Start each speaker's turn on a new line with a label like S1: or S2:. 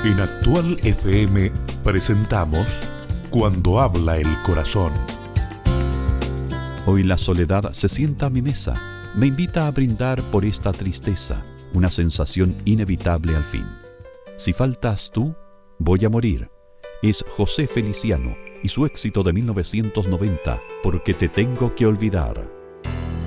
S1: En Actual FM presentamos Cuando habla el corazón.
S2: Hoy la soledad se sienta a mi mesa, me invita a brindar por esta tristeza, una sensación inevitable al fin. Si faltas tú, voy a morir. Es José Feliciano y su éxito de 1990, Porque te tengo que olvidar.